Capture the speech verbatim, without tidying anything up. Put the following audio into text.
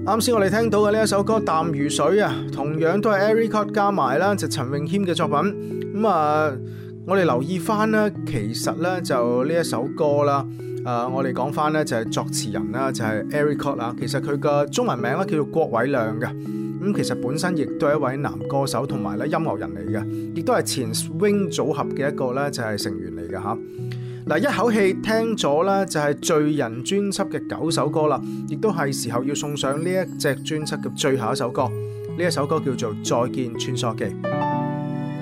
啱先我哋聽到嘅呢一首歌《淡如水》啊，同樣都係 Eric 加埋啦，就陳詠謙嘅作品。咁啊，我哋留意翻啦，其實咧就呢一首歌啦，誒，我哋講翻咧就係作詞人啦，就係 Eric 啦。其實佢嘅中文名咧叫做郭偉亮嘅。咁其實本身亦都係一位男歌手同埋咧音樂人嚟嘅，亦都係前 Swing 組合嘅一個咧就係成員嚟嘅嚇。嗱，一口氣聽咗啦，就係罪人專輯嘅九首歌啦，亦都係時候要送上呢一隻專輯嘅最後一首歌。呢一首歌叫做《再見穿梭機》。